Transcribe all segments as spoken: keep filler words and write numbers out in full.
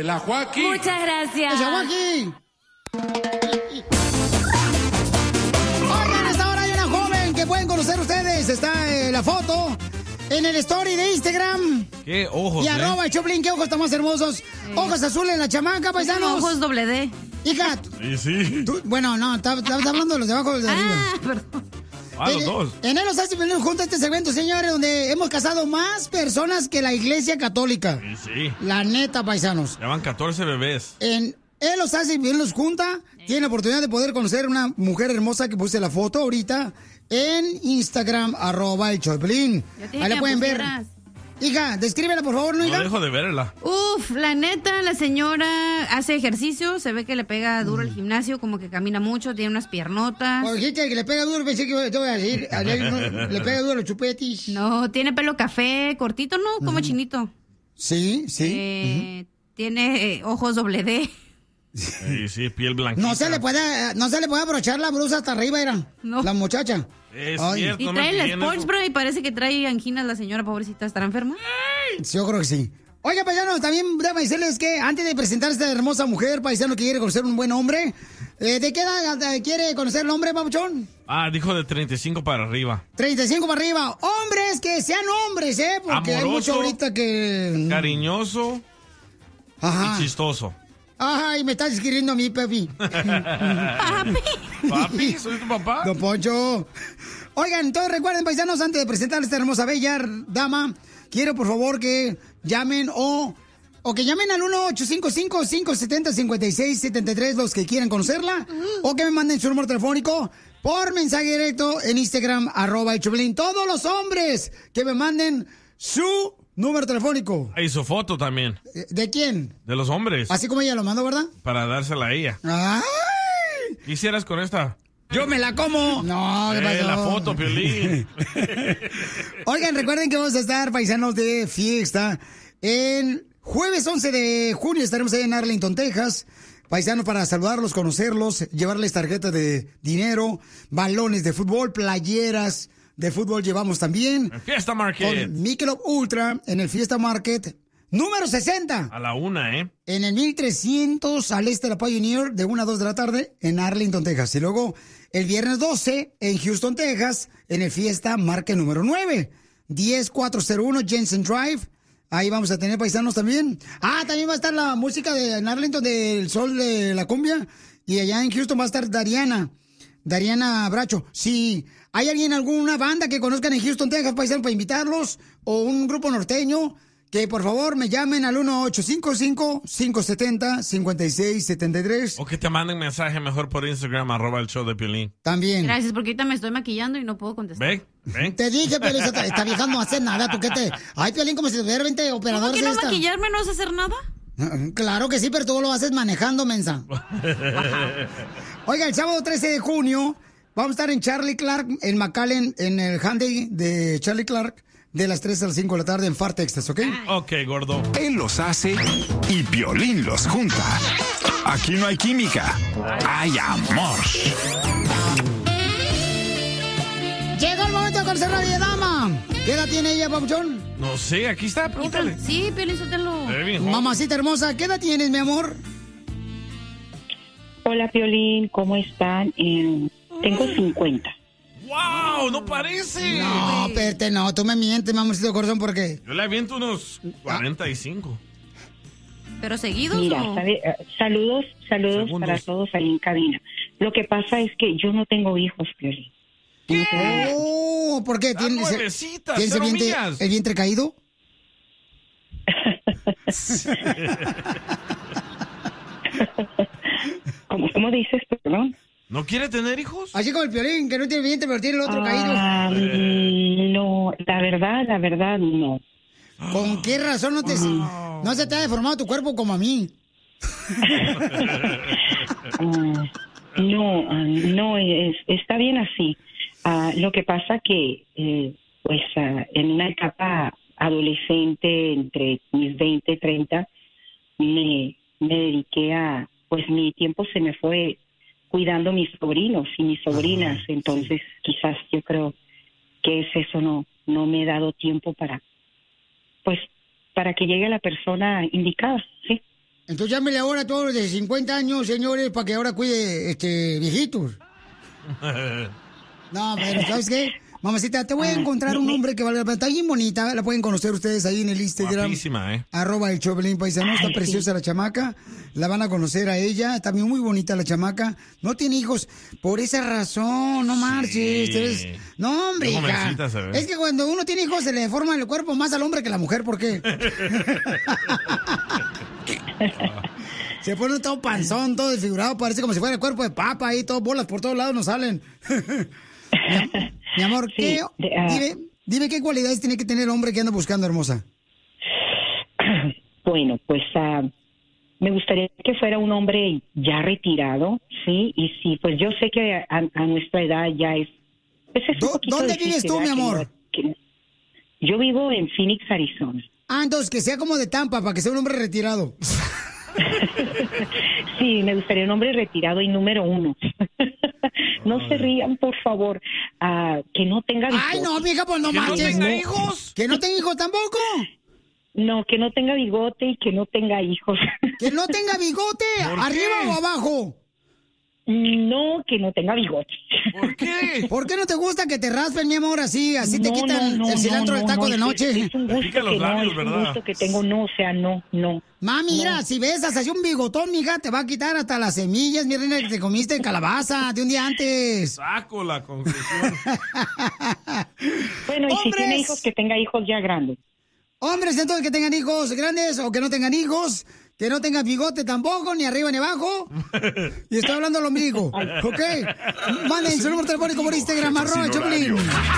la Joaquín. Muchas gracias. ¡Esa Joaquín! Oigan, a esta hora hay una joven que pueden conocer ustedes. Está eh, la foto en el story de Instagram. ¿Qué ojos, Y eh? arroba el Choplin, qué ojos tan más hermosos. Sí. Ojos azules en la chamaca, paisanos. Ojos doble D. Hija, tú- Sí, sí. tú- bueno, no, estás hablando de los de abajo o los de arriba. Ah, perdón. Ah, los En- dos. En él nos hace venir junto a este segmento, señores, donde hemos casado más personas que la Iglesia Católica. Sí, sí. La neta, paisanos. Ya van catorce bebés. En él los hace y bien los junta. Tiene la oportunidad de poder conocer una mujer hermosa que puse la foto ahorita en Instagram, arroba el Choplin. Yo te dije Ahí la que pueden ver. pusieras. Hija, descríbela, por favor, ¿no, No hija? dejo de verla. Uf, la neta, la señora hace ejercicio, se ve que le pega duro el gimnasio, como que camina mucho, tiene unas piernotas. Cuando dijiste que le pega duro, pensé que te voy a decir, a él no- le pega duro los chupetis. No, tiene pelo café, cortito, ¿no? Como chinito. Sí, sí. Eh, Tiene eh, ojos doble D. Sí, sí, piel blanquita. No se le puede, no se le puede abrochar la blusa hasta arriba, era. No. La muchacha. Es Ay. cierto, Y no trae me el tiene Sports eso. Bra y parece que trae anginas la señora, pobrecita. ¿Estará enferma? Yo creo que sí. Oiga, paisanos, también déjame decirles que antes de presentar a esta hermosa mujer, paisano que quiere conocer un buen hombre, eh, ¿de qué edad eh, quiere conocer el hombre, papuchón? Ah, dijo de treinta y cinco para arriba. treinta y cinco para arriba. Hombres que sean hombres, ¿eh? Porque hay Amoroso. mucho ahorita que... Cariñoso Ajá. y chistoso. Ay, me estás escribiendo a mí, papi. Papi, soy tu papá. Don Poncho. Oigan, entonces recuerden, paisanos, antes de presentar a esta hermosa bella dama, quiero por favor que llamen o, o que llamen al uno ocho cinco cinco, cinco siete cero, cinco seis siete tres los que quieran conocerla, o que me manden su número telefónico por mensaje directo en Instagram, arroba el Choplin. Todos los hombres que me manden su número telefónico. Y su foto también, Eh, ¿De quién? de los hombres, Así como ella lo mandó, ¿verdad? para dársela a ella. ¡Ay! ¿Qué hicieras con esta? ¡Yo me la como! No, ¿qué Eh, pasó? la foto, Piolín. Oigan, recuerden que vamos a estar, paisanos, de fiesta. El jueves once de junio estaremos ahí en Arlington, Texas. Paisanos, para saludarlos, conocerlos, llevarles tarjetas de dinero, balones de fútbol, playeras de fútbol llevamos también. En Fiesta Market. Con Michelob Ultra en el Fiesta Market. Número sesenta. A la una, ¿eh? En el mil trescientos al este de la Pioneer, de una a dos de la tarde, en Arlington, Texas. Y luego, el viernes doce, en Houston, Texas, en el Fiesta Market número nueve. diez cuatrocientos uno Jensen Drive. Ahí vamos a tener paisanos también. Ah, también va a estar la música de en Arlington del Sol de la Cumbia. Y allá en Houston va a estar Dariana. Dariana Bracho. Si hay alguien, alguna banda que conozcan en Houston, Texas, paisanos, para invitarlos, o un grupo norteño, que por favor me llamen al uno ocho cinco cinco, cinco siete cero, cinco seis siete tres. O que te manden mensaje mejor por Instagram, arroba el show de Piolín. También. Gracias, porque ahorita me estoy maquillando y no puedo contestar. ¿Ve? ¿Ve? Te dije, pero esta, esta vieja no hace nada. ¿Tú qué te...? Ay, Piolín, como si tuviera veinte ¿Cómo operadores que no esta. maquillarme no vas a hacer nada? Claro que sí, pero tú lo haces manejando, mensa. Oiga, el sábado trece de junio vamos a estar en Charlie Clark, en McAllen, en el Handy de Charlie Clark, de las tres a las cinco de la tarde en Far, Texas, ¿ok? Ok, gordo. Él los hace y Piolín los junta. Aquí no hay química, hay amor. Llegó el momento de conocer a la bella dama. ¿Qué edad tiene ella, papuchón? No sé, aquí está, pregúntale. Sí, Piolín, suéltalo. Se ve bien joven. Mamacita hermosa, ¿qué edad tienes, mi amor? Hola, Piolín, ¿cómo están? Eh, tengo cincuenta. ¡Wow! ¡No parece! No, espérate, no, tú me mientes, mamacita corazón, porque... Yo le aviento unos cuarenta y cinco. ¿Pero seguidos Mira, o...? sabe, eh, saludos, saludos Segundos. para todos ahí en cabina. Lo que pasa es que yo no tengo hijos, Piolín. ¿Qué? Oh, ¿por qué? Está ¿Tienes, nuevecita, ¿tienes el, cero vientre, millas. el vientre caído? ¿Cómo, cómo dices, perdón? ¿No quiere tener hijos? Así como el Piolín, que no tiene vientre, pero tiene el otro caído. Ah, mm, no, la verdad, la verdad, no. ¿Con qué razón no te no se te ha deformado tu cuerpo como a mí? Ah, no, ah, no, es, está bien así. Ah, lo que pasa que, eh, pues, ah, en una etapa adolescente, entre mis veinte y treinta, me, me dediqué a, pues, mi tiempo se me fue cuidando mis sobrinos y mis sobrinas. Entonces, quizás yo creo que es eso, no, no me he dado tiempo para, pues, para que llegue la persona indicada, ¿sí? Entonces llámele ahora a todos los de cincuenta años, señores, para que ahora cuide este viejitos. No, pero ¿sabes qué? Mamacita, te voy a encontrar un hombre que valga la pena. Está bien bonita, la pueden conocer ustedes ahí en el Instagram. Guapísima, ¿eh? Arroba el Choplin Paisano, está Ay, preciosa sí. la chamaca. La van a conocer a ella, también muy bonita la chamaca. No tiene hijos, por esa razón, no marches. te ves- No, hombre, Qué hija. jovencita se ve. Es que cuando uno tiene hijos se le deforma el cuerpo más al hombre que a la mujer, ¿por qué? Se pone todo panzón, todo desfigurado, parece como si fuera el cuerpo de papa ahí, todo bolas por todos lados nos salen. mi, mi amor, Sí, ¿qué? de, ah. dime, dime qué cualidades tiene que tener el hombre que anda buscando, hermosa. Bueno, pues ah, me gustaría que fuera un hombre ya retirado, ¿sí? Y sí, pues yo sé que a, a nuestra edad ya es... Pues es un ¿Dó- poquito dónde difícil, vives tú, ¿verdad? mi Que amor? no- que- yo vivo en Phoenix, Arizona. Ah, entonces que sea como de Tampa, para que sea un hombre retirado. Sí, me gustaría un hombre retirado y número uno. No se rían, por favor. Ah, que no tenga bigote. Ay, no, mija, pues no ¿Que no marches. tenga hijos? ¿Que no tenga hijos tampoco? No, que no tenga bigote y que no tenga hijos. ¿Que no tenga bigote? ¿Por ¿Arriba qué? o abajo? No, que no tenga bigote. ¿Por qué? ¿Por qué no te gusta que te raspen, mi amor, así? Así te No, quitan no, no, el cilantro no, del taco no, de es- noche. Es un Te gusto pican los que no, labios, es un ¿verdad? gusto que tengo, no, o sea, no, no. Mami, mira, si besas así un bigotón, mija, te va a quitar hasta las semillas, mi reina, que te comiste de calabaza de un día antes. Saco la conclusión. Bueno, y si ¡Hombres! tiene hijos, que tenga hijos ya grandes. Hombres, entonces, que tengan hijos grandes o que no tengan hijos, que no tengan bigote tampoco, ni arriba ni abajo. Y estoy hablando del ombligo, ¿ok? Manden su número telefónico por Instagram, arroba el Choplin.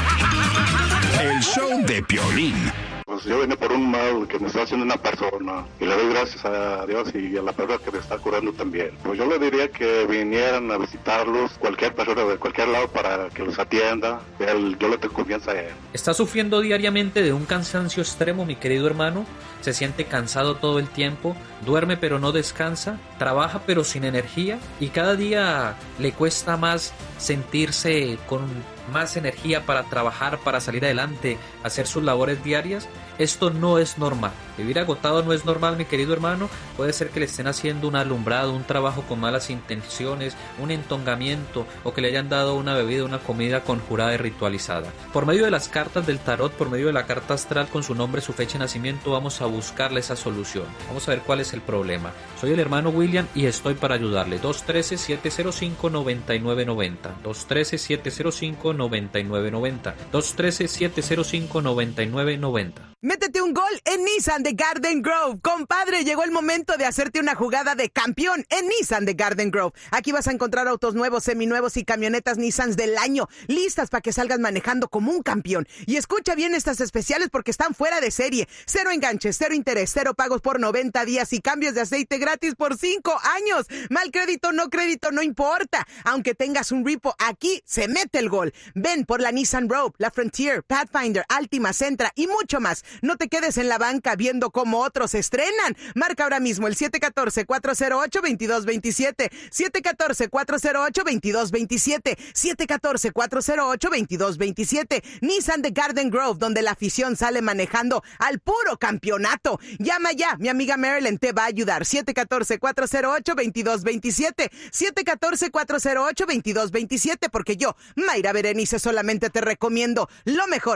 El show de Piolín. Pues yo vine por un mal que me está haciendo una persona y le doy gracias a Dios y a la persona que me está curando también. Pues yo le diría que vinieran a visitarlos, cualquier persona de cualquier lado para que los atienda. Él, yo le tengo confianza a él. ¿Está sufriendo diariamente de un cansancio extremo, mi querido hermano? ¿Se siente cansado todo el tiempo? ¿Duerme pero no descansa? ¿Trabaja pero sin energía? ¿Y cada día le cuesta más sentirse con más energía para trabajar, para salir adelante, hacer sus labores diarias? Esto no es normal. Vivir agotado no es normal, mi querido hermano. Puede ser que le estén haciendo un alumbrado, un trabajo con malas intenciones, un entongamiento o que le hayan dado una bebida, una comida conjurada y ritualizada. Por medio de las cartas del tarot, por medio de la carta astral con su nombre, su fecha de nacimiento, vamos a buscarle esa solución. Vamos a ver cuál es el problema. Soy el hermano William y estoy para ayudarle. dos uno tres, siete cero cinco, nueve nueve nueve cero. dos uno tres, siete cero cinco, nueve nueve nueve cero. dos uno tres, siete cero cinco, nueve nueve nueve cero. Métete un gol en Nissan de Garden Grove. Compadre, llegó el momento de hacerte una jugada de campeón en Nissan de Garden Grove. Aquí vas a encontrar autos nuevos, seminuevos y camionetas Nissan del año, listas para que salgas manejando como un campeón. Y escucha bien estas especiales porque están fuera de serie. Cero enganches, cero interés, cero pagos por noventa días y cambios de aceite gratis por cinco años. Mal crédito, no crédito, no importa. Aunque tengas un repo, aquí se mete el gol. Ven por la Nissan Rogue, la Frontier, Pathfinder, Altima, Sentra y mucho más. No te quedes en la banca viendo cómo otros estrenan. Marca ahora mismo el siete uno cuatro, cuatro cero ocho, dos dos dos siete, siete uno cuatro, cuatro cero ocho, dos dos dos siete, siete uno cuatro, cuatro cero ocho, dos dos dos siete. Nissan de Garden Grove, donde la afición sale manejando al puro campeonato. Llama ya, mi amiga Marilyn te va a ayudar. siete uno cuatro, cuatro cero ocho, dos dos dos siete, siete uno cuatro, cuatro cero ocho, dos dos dos siete, porque yo, Mayra Berenice, solamente te recomiendo lo mejor.